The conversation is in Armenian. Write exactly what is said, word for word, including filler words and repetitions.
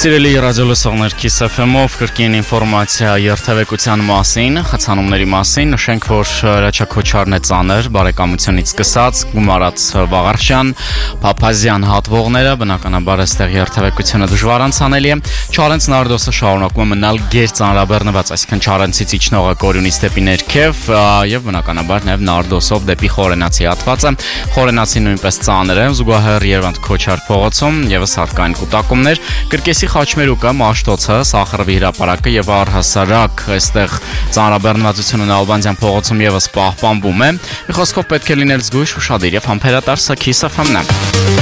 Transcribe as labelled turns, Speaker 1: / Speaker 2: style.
Speaker 1: Սիրելի ռադիոլսողներ, Kiss F M-ով կրկին ինֆորմացիա երթևեկության մասին, խցանումների մասին, նշենք, որ հրաչակոչարն է ծանր, բարեկամությունից սկսած, գումարած Վաղարշյան, Փափազյան հատվողները, բնականաբար այստեղ երթևեկությունը դժվար անցանելի է, Չարենց Նարդոսը շարունակում է մնալ գերծանրաբեռնված, այսինքն Չարենցից իջնողը Կորյունից դեպի ներքև եւ բնականաբար նաեւ Նարդոսով դեպի Խորենացի հատվածը, Խորենացի նույնպես ծանր է, զուգահեռ Երևան Քոչար փողոցում եւս հատկային կուտակումներ, Կրկեսի Խաչմերուկը, Մաշտոցը, Սախարովի հրապարակը եւ առհասարակ այստեղ ծանրաբեռնվածությունը Նալբանդյան փողոցում եւս պահպանվում է։ Մի խոսքով պետք է լինել զգույշ, ուշադիր եւ համբերատար, սա Kiss F M-ն է։